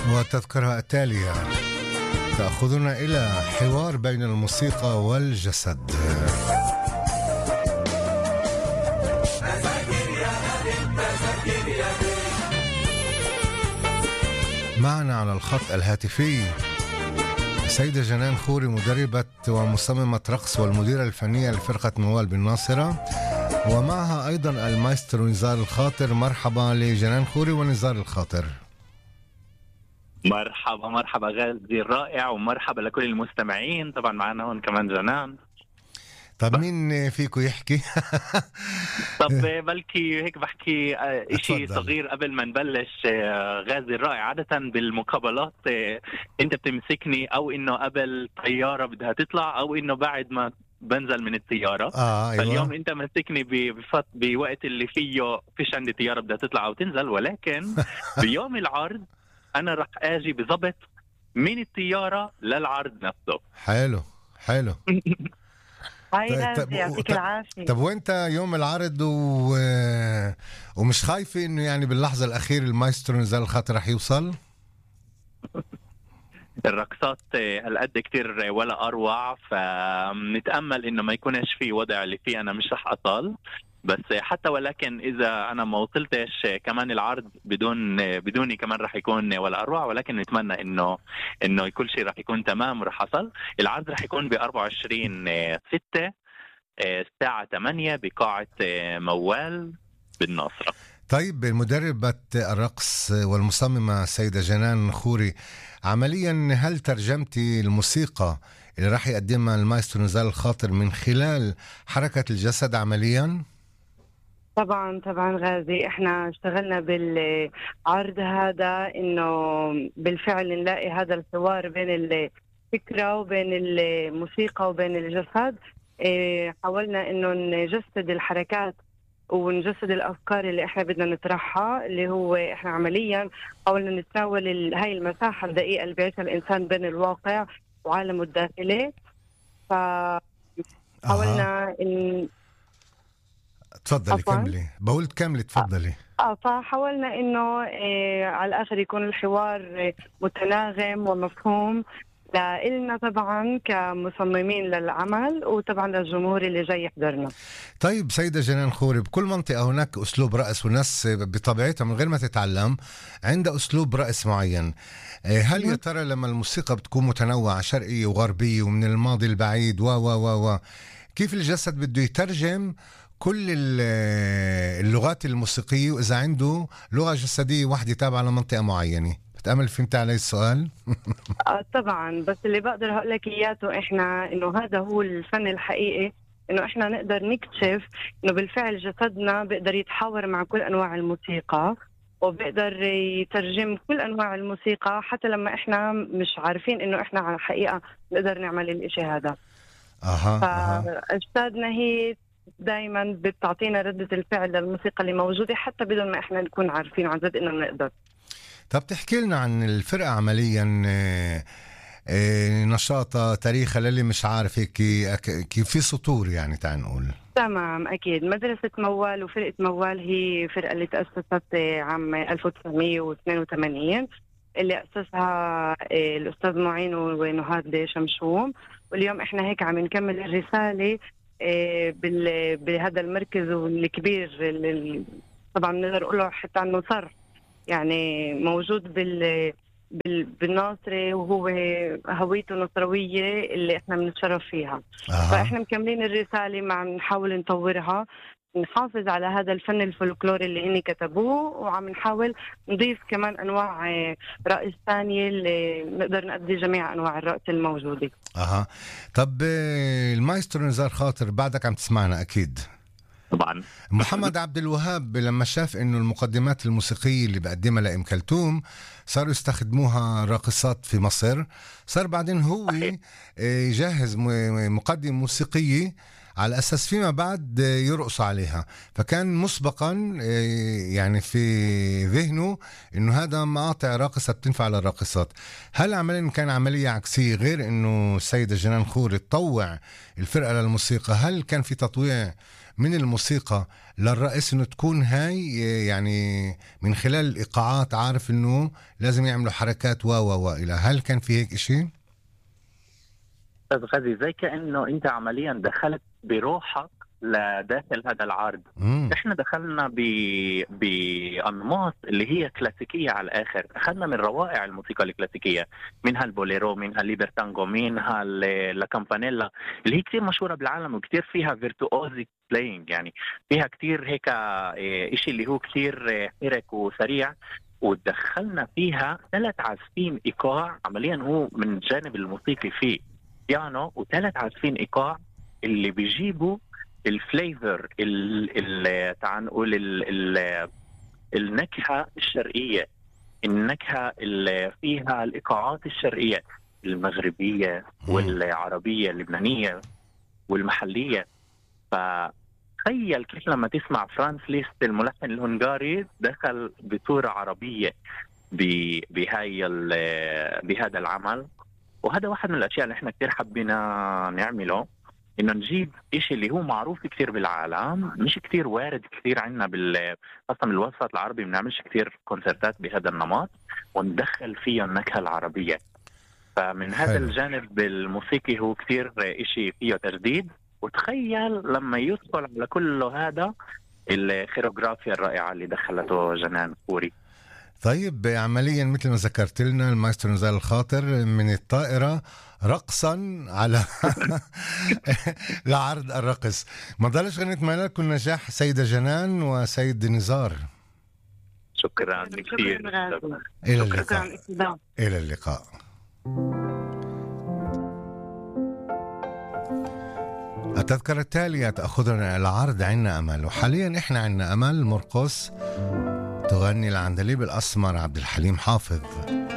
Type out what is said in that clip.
وتذكرها التالية تأخذنا إلى حوار بين الموسيقى والجسد. معنا على الخط الهاتفي سيدة جنان خوري، مدربة ومصممة رقص والمديرة الفنية لفرقة موال بالناصرة، ومعها أيضا المايسترو نزار الخاطر. مرحبا لجنان خوري ونزار الخاطر. مرحبا غازي الرائع، ومرحبا لكل المستمعين. طبعا معنا هون كمان جنان. طب مين فيكم يحكي؟ طب بلكي هيك بحكي اشي صغير قبل ما نبلش. غازي الرائع، عادة بالمقابلات انت بتمسكني او انه قبل طيارة بدها تطلع او انه بعد ما بنزل من الطيارة. أيوة. فاليوم انت مسكني بوقت اللي فيه فيش عندي طيارة بدها تطلع او تنزل، ولكن بيوم العرض انا رح اجي بضبط من الطيارة للعرض نفسه. حلو هاي غازي، يعطيك العافية. طب وانت يوم العرض ومش خايفة انه يعني باللحظة الأخيرة المايسترو نزار الخاطر رح يوصل؟ الرقصات هالقد كتير ولا أروع، فنتأمل إنه ما يكونش في وضع اللي فيه أنا مش رح أطال. بس حتى ولكن إذا أنا ما وصلتش كمان العرض بدوني كمان رح يكون ولا أروع، ولكن نتمنى إنه كل شيء رح يكون تمام ورح أصل. العرض رح يكون ب24/6 الساعة 8 بقاعة موال بالناصرة. طيب، مدربة الرقص والمصممة سيدة جنان خوري، عمليا هل ترجمتي الموسيقى اللي راح يقدمها المايسترو نزار الخاطر من خلال حركة الجسد عمليا؟ طبعا غازي، احنا اشتغلنا بالعرض هذا انه بالفعل نلاقي هذا الحوار بين الفكرة وبين الموسيقى وبين الجسد. حاولنا انه نجسد الحركات ونجسد الأفكار اللي إحنا بدنا نطرحها، اللي هو إحنا عملياً حاولنا نتناول هاي المساحة الدقيقة اللي بيعيشها الإنسان بين الواقع وعالمه الداخلي. فحاولنا تفضلي كملي. بقول كملي تفضلي. فحاولنا إنه على الآخر يكون الحوار متناغم ومفهوم لإلنا طبعا كمصممين للعمل، وطبعا للجمهور اللي جاي يحضرنا. طيب سيدة جنان خوري، بكل منطقة هناك أسلوب رقص، والناس بطبيعتها من غير ما تتعلم عندها أسلوب رقص معين. هل يا ترى لما الموسيقى بتكون متنوعة شرقية وغربية ومن الماضي البعيد كيف الجسد بده يترجم كل اللغات الموسيقية، وإذا عنده لغة جسدية واحدة تابعة لمنطقة معينة؟ بتأمل فهمت علي السؤال؟ طبعا، بس اللي بقدر هقول لك اياته احنا انه هذا هو الفن الحقيقي، انه احنا نقدر نكتشف انه بالفعل جسدنا بيقدر يتحاور مع كل انواع الموسيقى، وبيقدر يترجم كل انواع الموسيقى حتى لما احنا مش عارفين انه احنا على الحقيقة نقدر نعمل الاشي هذا. فاجسادنا هي دايما بتعطينا ردة الفعل للموسيقى اللي موجودة حتى بدون ما احنا نكون عارفين عن جد انه نقدر. طب تحكي لنا عن الفرقة عمليا، نشاطها، تاريخها، للي مش عارف كيف في سطور يعني تعال نقول. تمام، أكيد. مدرسة موال وفرقة موال هي فرقة اللي تأسست عام 1982 اللي أسسها الأستاذ معين ونهاد شمشوم، واليوم إحنا هيك عم نكمل الرسالة بهذا المركز الكبير طبعا نقدر نقوله حتى أنه صار يعني موجود بالناصرة، وهو هويته نصروية اللي احنا بنتشرف فيها. فاحنا مكملين الرسالة، مع نحاول نطورها، نحافظ على هذا الفن الفولكلوري اللي هني كتبوه، وعم نحاول نضيف كمان انواع رقص ثانية اللي نقدر نأدي جميع انواع الرقص الموجودة. طب المايسترو نزار خاطر بعدك عم تسمعنا اكيد طبعا. محمد عبد الوهاب لما شاف انه المقدمات الموسيقية اللي بقدمها لأم كلثوم صاروا يستخدموها راقصات في مصر، صار بعدين هو يجهز مقدمة موسيقية على أساس فيما بعد يرقص عليها. فكان مسبقا يعني في ذهنه إنه هذا مقاطع راقصة بتنفع للراقصات. هل عمليا كان عملية عكسية، غير إنه السيدة جنان خوري تطوع الفرقة للموسيقى؟ هل كان في تطويع من الموسيقى للرقص إنه تكون هاي يعني من خلال الإيقاعات عارف إنه لازم يعملوا حركات إلى هل كان في هيك إشي؟ أستاذ غازي، زي كأنه أنت عمليا دخلت بروحك لداخل هذا العرض. احنا دخلنا بأنماط اللي هي كلاسيكية على الآخر، أخذنا من روائع الموسيقى الكلاسيكية، منها البوليرو، منها الليبرتانجو، منها الكامبانيلا اللي هي كتير مشهورة بالعالم وكتير فيها فيرتووزي بلاينج، يعني فيها كتير هيك إشي اللي هو كتير حرك وسريع. ودخلنا فيها 3 عازفين إيقاع، عمليا هو من الجانب الموسيقي فيه بيانو و3 عازفين إيقاع اللي بيجيبوا الفليفر تعال نقول النكهة الشرقية، النكهة اللي فيها الإيقاعات الشرقية المغربية والعربية اللبنانية والمحلية. فتخيل كيف لما تسمع فرانس ليست الملحن الهنغاري دخل بصورة عربية بهذا العمل. وهذا واحد من الأشياء اللي احنا كتير حبينا نعمله، إنه نجيب إشي اللي هو معروف كتير بالعالم، مش كتير وارد كتير عنا خاصة بالوسط العربي بنعملش كتير كونسرتات بهذا النمط، وندخل فيه النكهة العربية. فمن هذا الجانب الموسيقي هو كتير إشي فيه تجديد. وتخيل لما يدخل على كل هذا الخيروغرافيا الرائعة اللي دخلته جنان كوري. طيب عمليا مثل ما ذكرت لنا المايسترو نزال الخاطر من الطائرة رقصا على لعرض الرقص. ما ضلش غنيت معنا كل نجاح سيدة جنان وسيد نزار. شكرا كثير. إلى اللقاء. إلى اللقاء. التذكرة التالية تأخذنا العرض عنا أمل، وحاليا إحنا عنا أمل مرقص تغني العندليب الأسمر عبد الحليم حافظ.